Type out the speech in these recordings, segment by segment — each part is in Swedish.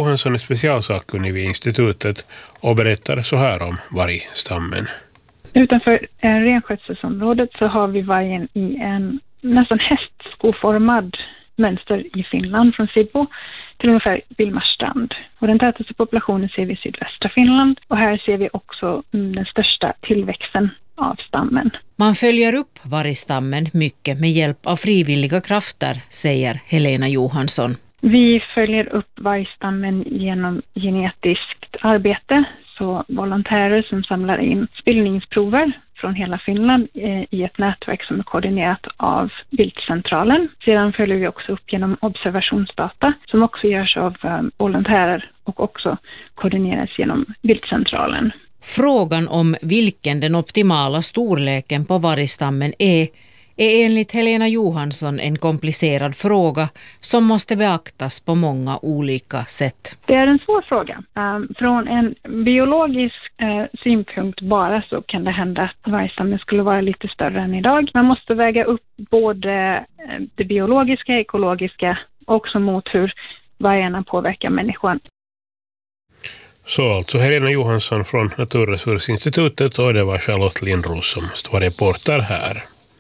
Johansson är specialsakkunnig vid institutet och berättar så här om vargstammen. Utanför renskötselområdet så har vi vargen i en nästan hästskoformad mönster i Finland från Sibbo till ungefär Vilmarstrand. Och den tätaste populationen ser vi i sydvästra Finland och här ser vi också den största tillväxten av stammen. Man följer upp vargstammen mycket med hjälp av frivilliga krafter, säger Helena Johansson. Vi följer upp vargstammen genom genetiskt arbete, så volontärer som samlar in spillningsprover från hela Finland i ett nätverk som är koordinerat av Viltcentralen. Sedan följer vi också upp genom observationsdata som också görs av volontärer och också koordineras genom Viltcentralen. Frågan om vilken den optimala storleken på vargstammen är enligt Helena Johansson en komplicerad fråga som måste beaktas på många olika sätt. Det är en svår fråga. Från en biologisk synpunkt bara så kan det hända att vargstammen skulle vara lite större än idag. Man måste väga upp både det biologiska, ekologiska och också mot hur vargarna påverkar människan. Så alltså Helena Johansson från Naturresursinstitutet och det var Charlotte Lindros som var reporter här.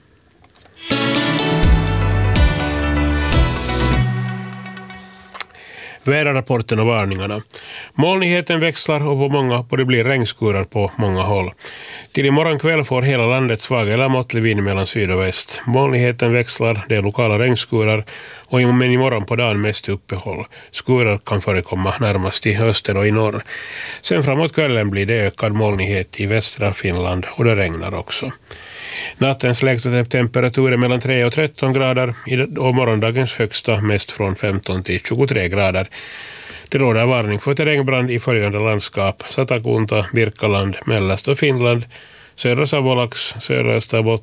Väderrapporten och varningarna. Molnigheten växlar och det blir regnskurar på många håll. Till imorgon kväll får hela landet svag eller måttlig vind mellan syd och väst. Molnigheten växlar, det är lokala regnskurar men imorgon på dagen mest uppehåll. Skurar kan förekomma närmast i öster och i norr. Sen framåt kvällen blir det ökad molnighet i västra Finland och det regnar också. Nattens lägsta temperatur är mellan 3 och 13 grader och morgondagens högsta mest från 15 till 23 grader. Det råder varning för terrängbrand i följande landskap: Satakunta, Birkaland, mellersta Finland, södra Savolax, södra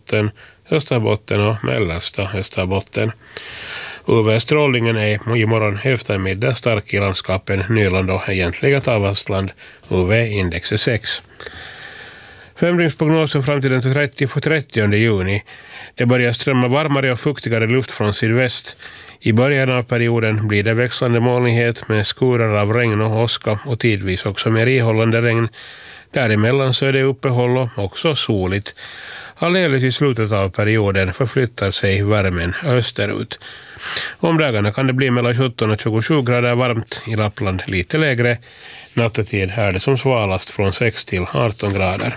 Österbotten och mellersta Österbotten. UV-strålningen är imorgon eftermiddag stark i landskapen Nyland och egentliga Tavastland. UV-index är 6. Femdygnsprognosen fram till den 30 juni. Det börjar strömma varmare och fuktigare luft från sydväst. I början av perioden blir det växlande molnighet med skurar av regn och åska och tidvis också mer ihållande regn. Däremellan så är det uppehåll och också soligt. Alldeles i slutet av perioden förflyttar sig värmen österut. Om dagarna kan det bli mellan 17 och 27 grader varmt, i Lappland lite lägre. Nattetid är det som svalast från 6 till 18 grader.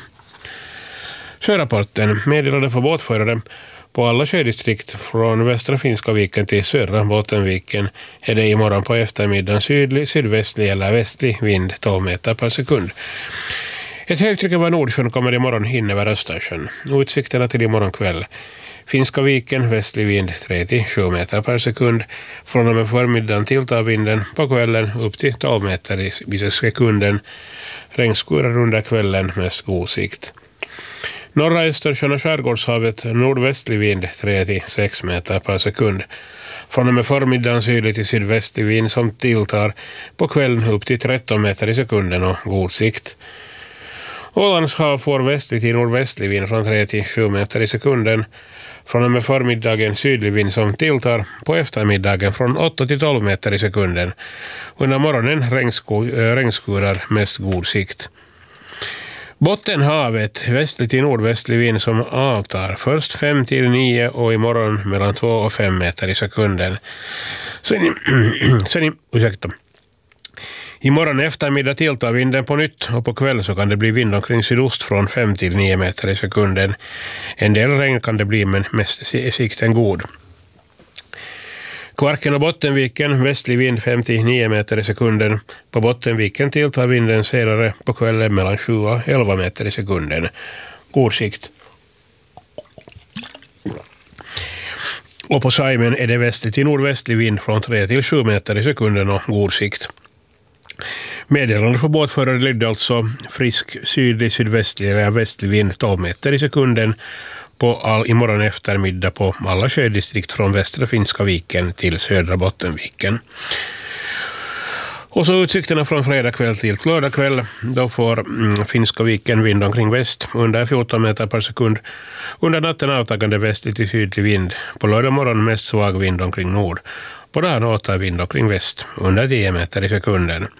Sjörapporten meddelade för båtförare på alla sjödistrikt från västra Finska viken till södra Bottenviken är det imorgon på eftermiddagen sydvästlig eller västlig vind 12 meter per sekund. Ett högtryck över Nordsjön kommer imorgon in över Östersjön. Utsikterna till imorgon kväll. Finska viken, västlig vind 3-7 meter per sekund. Från och med förmiddagen tilltar vinden, på kvällen upp till 12 meter i sekunden. Regnskurar under kvällen med god sikt. Norra Östersjön och skärgårdshavet nordvästlig vind 3-6 meter per sekund. Från och med förmiddagen sydlig till sydvästlig vind som tilltar, på kvällen upp till 13 meter i sekunden och god sikt. Ålands hav får västlig till nordvästlig vind från 3-7 meter i sekunden. Från och med förmiddagen sydlig vind som tilltar, på eftermiddagen från 8 till 12 meter i sekunden. Under morgonen regnskurar mest god sikt. Bottenhavet, västlig till nordvästlig vind som avtar, först 5 till 9 och imorgon mellan 2 och 5 meter i sekunden. Imorgon eftermiddag tilltar vinden på nytt och på kväll så kan det bli vind omkring sydost från 5 till 9 meter i sekunden. En del regn kan det bli men mest är sikten god. Kvarken och Bottenviken, västlig vind 5-9 meter i sekunden. På Bottenviken tilltar vinden senare på kvällen mellan 7 och 11 meter i sekunden. God sikt. Och på Saimen är det västlig till nordvästlig vind från 3-7 meter i sekunden och god sikt. Meddelande för båtförare lydde alltså frisk sydlig, sydvästlig eller västlig vind 12 meter i sekunden på imorgon eftermiddag på alla sjödistrikt från västra Finska viken till södra Bottenviken. Och så utsikterna från fredag kväll till lördag kväll. Då får Finska viken vind omkring väst under 14 meter per sekund. Under natten avtagande västlig till sydlig vind. På lördag morgon mest svag vind omkring nord. På dagen åter vind omkring väst under 10 meter i sekunden.